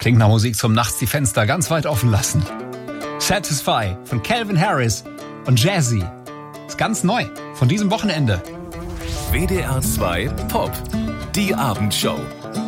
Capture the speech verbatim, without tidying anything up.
Klingt nach Musik zum Nachts die Fenster ganz weit offen lassen. Satisfy von Calvin Harris und Jazzy. Ist ganz neu von diesem Wochenende. W D R zwei Pop. Die Abendshow.